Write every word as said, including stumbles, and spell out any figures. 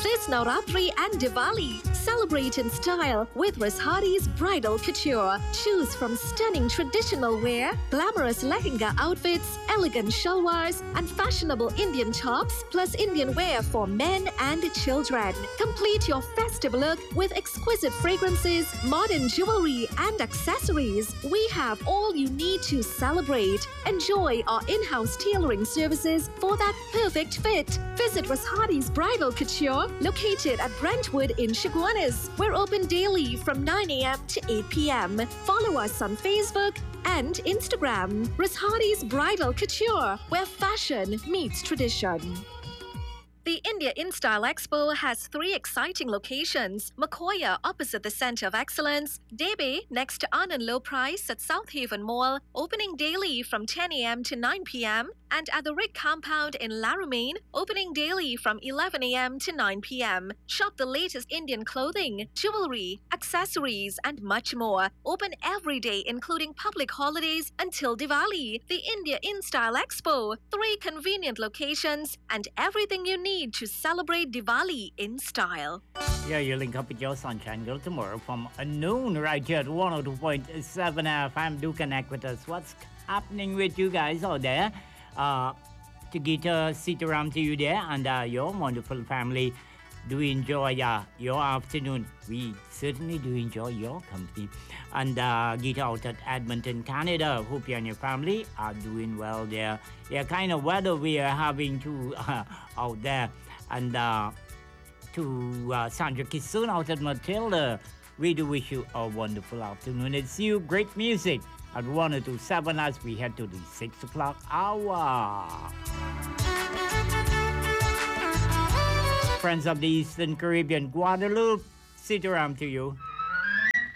This Navratri and Diwali, celebrate in style with Rashadi's Bridal Couture. Choose from stunning traditional wear, glamorous lehenga outfits, elegant shalwars, and fashionable Indian tops, plus Indian wear for men and children. Complete your festive look with exquisite fragrances, modern jewelry, and accessories. We have all you need to celebrate. Enjoy our in-house tailoring services for that perfect fit. Visit Rashadi's Bridal Couture, located at Brentwood in Chaguanas. We're open daily from nine a.m. to eight p.m. Follow us on Facebook and Instagram. Rashadi's Bridal Couture, where fashion meets tradition. The India InStyle Expo has three exciting locations: Makoya opposite the Centre of Excellence, Debe next to Anand Low Price at South Haven Mall, opening daily from ten a.m. to nine p.m., and at the Rick Compound in Laramine, opening daily from eleven a.m. to nine p.m. Shop the latest Indian clothing, jewelry, accessories, and much more. Open every day, including public holidays until Diwali. The India InStyle Expo, three convenient locations, and everything you need to celebrate Diwali in style. Yeah, you link up with your sunshine girl tomorrow from noon right here at one oh two point seven F M. Do connect with us. What's happening with you guys out there? Uh, to get a sit around to you there and uh, your wonderful family. Do enjoy uh, your afternoon. We certainly do enjoy your company. And uh, get out at Edmonton, Canada. Hope you and your family are doing well there. Yeah, kind of weather we are having to uh, out there. And uh, to uh, Sandra Kisun out at Matilda, we do wish you a wonderful afternoon. It's you, great music at one oh two point seven as we head to the six o'clock hour. Friends of the Eastern Caribbean, Guadeloupe, sit around to you.